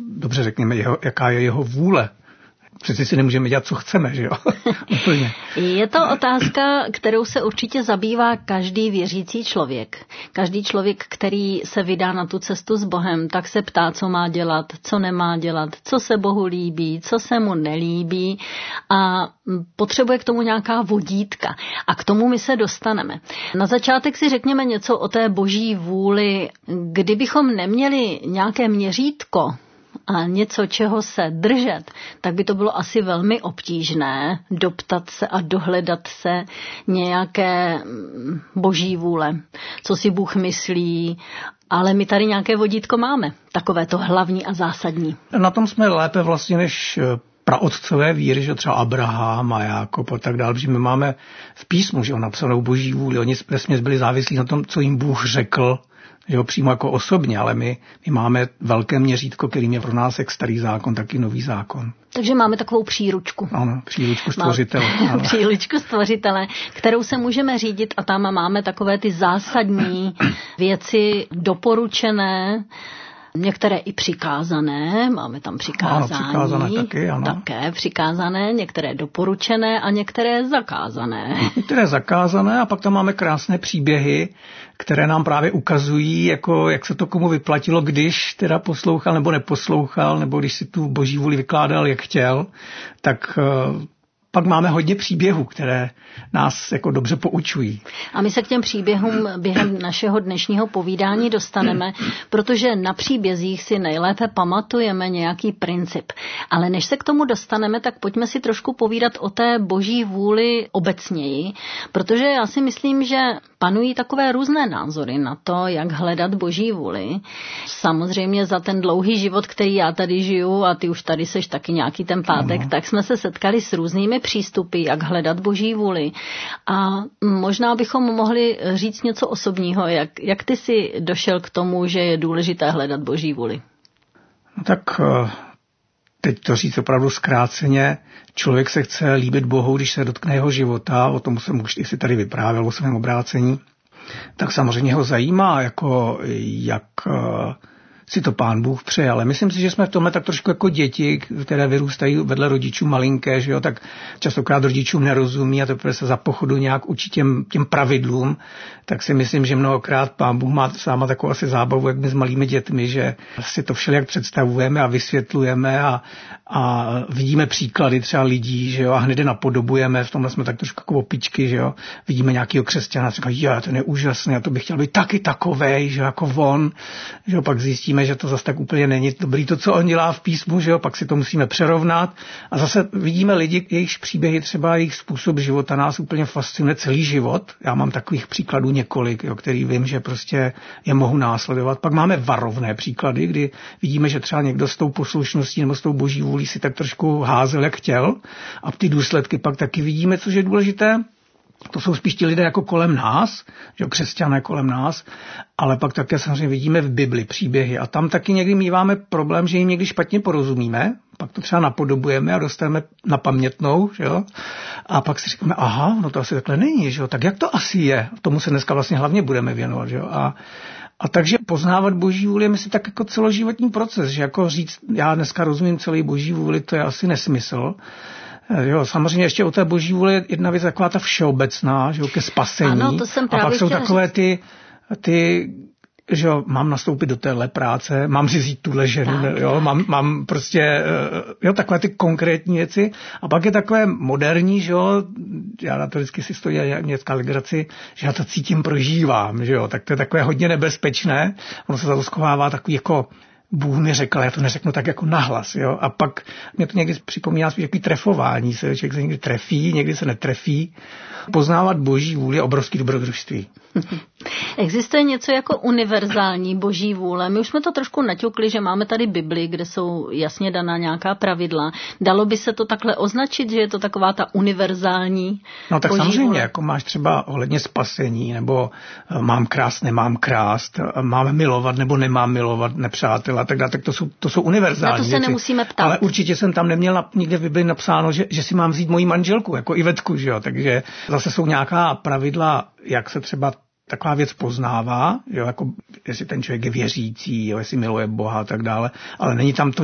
dobře řekněme, jaká je jeho vůle. Přeci si nemůžeme dělat, co chceme, že jo? Úplně. Je to otázka, kterou se určitě zabývá každý věřící člověk. Každý člověk, který se vydá na tu cestu s Bohem, tak se ptá, co má dělat, co nemá dělat, co se Bohu líbí, co se mu nelíbí a potřebuje k tomu nějaká vodítka. A k tomu my se dostaneme. Na začátek si řekněme něco o té boží vůli. Kdybychom neměli nějaké měřítko, a něco, čeho se držet, tak by to bylo asi velmi obtížné doptat se a dohledat se nějaké boží vůle, co si Bůh myslí, ale my tady nějaké vodítko máme, takové to hlavní a zásadní. Na tom jsme lépe vlastně než praotcové víry, že třeba Abraham a Jákob a tak dále, protože my máme v písmu, že napsanou boží vůli, oni vesměs byli závislí na tom, co jim Bůh řekl, že ho přímo jako osobně, ale my máme velké měřítko, kterým je pro nás jak starý zákon, tak i nový zákon. Takže máme takovou příručku. Ano, příručku stvořitele. Příručku stvořitele, kterou se můžeme řídit a tam máme takové ty zásadní věci doporučené, některé i přikázané, máme tam přikázání. Ano, přikázané taky, ano. Také přikázané, některé doporučené a některé zakázané. Některé zakázané a pak tam máme krásné příběhy, které nám právě ukazují, jako, jak se to komu vyplatilo, když teda poslouchal nebo neposlouchal, nebo když si tu boží vůli vykládal, jak chtěl, tak pak máme hodně příběhů, které nás jako dobře poučují. A my se k těm příběhům během našeho dnešního povídání dostaneme, protože na příbězích si nejlépe pamatujeme nějaký princip. Ale než se k tomu dostaneme, tak pojďme si trošku povídat o té boží vůli obecněji, protože já si myslím, že panují takové různé názory na to, jak hledat boží vůli. Samozřejmě za ten dlouhý život, který já tady žiju, a ty už tady seš taky nějaký ten pátek, tak jsme se setkali s různými přístupy, jak hledat boží vůli. A možná bychom mohli říct něco osobního, jak ty jsi došel k tomu, že je důležité hledat boží vůli? No tak teď to říct opravdu zkráceně, člověk se chce líbit Bohu, když se dotkne jeho života, o tom jsem už si tady vyprávěl o svém obrácení, tak samozřejmě ho zajímá, jako jak si to Pán Bůh přeje, ale myslím si, že jsme v tomhle tak trošku jako děti, které vyrůstají vedle rodičů malinké, že jo, tak častokrát rodičům nerozumí a teprve se za pochodu nějak učí těm pravidlům, tak si myslím, že mnohokrát Pán Bůh má sama takovou asi zábavu, jak my s malými dětmi, že si to všelijak představujeme a vysvětlujeme a vidíme příklady třeba lidí, že jo, a hned je napodobujeme, v tomhle jsme tak trošku jako opičky, že jo, vidíme nějakého křesťana, říkají, jo, to je úžasné, a to bych chtěl být taky takovej, že jako on, že jo, pak zjistíme, že to zase tak úplně není dobrý to, co on dělá v písmu, že jo, pak si to musíme přerovnat a zase vidíme lidi, jejichž příběhy, třeba jejich způsob života nás úplně fascinuje celý život. Já mám takových příkladů několik, jo, který vím, že prostě je mohu následovat. Pak máme varovné příklady, kdy vidíme, že třeba někdo s tou poslušností nebo s tou boží vůlí si tak trošku házel, jak chtěl, a ty důsledky pak taky vidíme, což je důležité. To jsou spíš ti lidé jako kolem nás, že křesťané kolem nás, ale pak také samozřejmě vidíme v Bibli příběhy a tam taky někdy míváme problém, že jim někdy špatně porozumíme, pak to třeba napodobujeme a dostaneme na pamětnou, že jo? A pak si říkáme, aha, no to asi takhle není, že jo? Tak jak to asi je? Tomu se dneska vlastně hlavně budeme věnovat, že jo? A takže poznávat boží vůli je, myslím, tak jako celoživotní proces, že jako říct, já dneska rozumím celý boží vůli, to je asi nesmysl. Jo, samozřejmě ještě o té boží vůli jedna věc, taková ta všeobecná, že jo, ke spasení. Ano, to jsem právě a pak jsou takové ty že jo, mám nastoupit do téhle práce, mám si vzít tuhle ženu, jo, mám prostě, jo, takové ty konkrétní věci. A pak je takové moderní, že jo, já na to vždycky si stojí nějaká legraci, že já to cítím, prožívám, že jo, tak to je takové hodně nebezpečné. Ono se zaschovává takový jako Bůh mi řekl, já to neřeknu tak jako nahlas, jo. A pak mě to někdy připomíná spíš takový trefování, člověk se někdy trefí, někdy se netrefí. Poznávat boží vůli je obrovský dobrodružství. Existuje něco jako univerzální boží vůle. My už jsme to trošku naťukli, že máme tady Bibli, kde jsou jasně daná nějaká pravidla. Dalo by se to takhle označit, že je to taková ta univerzální No tak boží samozřejmě, vůle? jako máš třeba ohledně spasení, nebo mám krást, nemám krást, mám milovat nebo nemám milovat nepřátel a tak dále, tak to jsou univerzální Na to se věci. nemusíme ptát. Ale určitě jsem tam neměl nikde v Bibli napsáno, že si mám vzít moji manželku, jako Ivetku, že jo, takže zase jsou nějaká pravidla, jak se třeba taková věc poznává, jo, jako jestli ten člověk je věřící, jo, jestli miluje Boha a tak dále, ale není tam to